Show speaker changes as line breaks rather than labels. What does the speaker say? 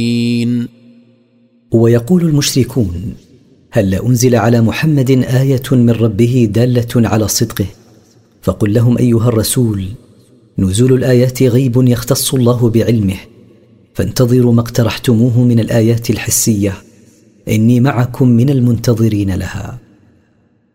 ويقول المشركون: هل أنزل على محمد آية من ربه دالة على صدقه؟ فقل لهم أيها الرسول: نزول الآيات غيب يختص الله بعلمه، فانتظروا ما اقترحتموه من الآيات الحسية، إني معكم من المنتظرين لها.